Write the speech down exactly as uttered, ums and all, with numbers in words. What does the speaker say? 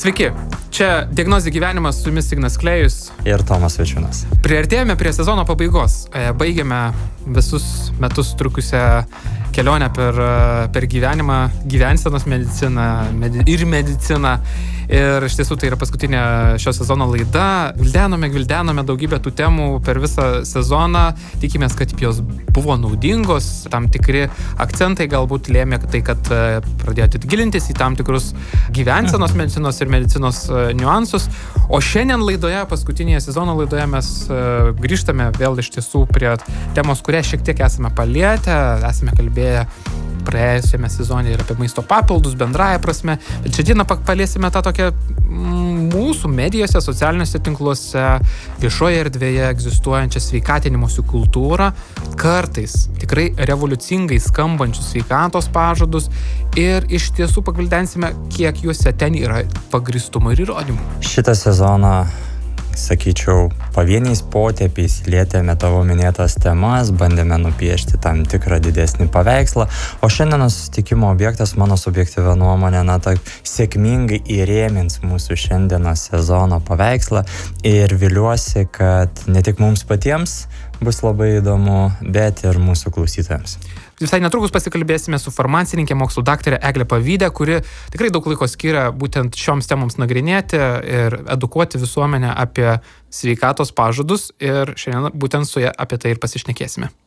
Sveiki, čia Diagnozė gyvenimas, su jumis Ignas Klėjus ir Tomas Vaičiūnas. Priartėjome prie sezono pabaigos. Baigėme visus metus trukusią kelionę per, per gyvenimą, gyvensenos mediciną medi- ir mediciną. Ir iš tiesų tai yra paskutinė šio sezono laida. Gvildenome, gvildenome daugybę tų temų per visą sezoną. Tikimės, kad jos buvo naudingos. Tam tikri akcentai galbūt lėmė tai, kad pradėjote gilintis į tam tikrus gyvensenos medicinos ir medicinos niuansus. O šiandien laidoje, paskutinėje sezono laidoje, mes grįžtame vėl iš tiesų prie temos, kurią šiek tiek esame palietę. Esame kalbėję praėjusiame sezone ir apie maisto papildus bendraja prasme. Bet čia dieną paliesime tą tokią mūsų medijose, socialiniuose tinkluose, viešoje erdvėje egzistuojančią sveikatinimosi kultūrą, kartais tikrai revoliucingai skambančius sveikatos pažadus ir iš tiesų pagvildensime, kiek juose ten yra pagrįstumo ir įrodymų. Šitą sezoną, sakyčiau, pavieniais potėpiais lietėme tavo minėtas temas, bandėme nupiešti tam tikrą didesnį paveikslą, o šiandienos susitikimo objektas, mano subjektyvia nuomonė, na, tai sėkmingai įrėmins mūsų šiandienos sezono paveikslą ir viliuosi, kad ne tik mums patiems bus labai įdomu, bet ir mūsų klausytojams. Visai netrukus pasikalbėsime su farmacininkė, mokslų daktarė Eglė Pavydę, kuri tikrai daug laiko skiria būtent šioms temoms nagrinėti ir edukuoti visuomenę apie sveikatos pažadus, ir šiandien būtent su ja apie tai ir pasišnekėsime.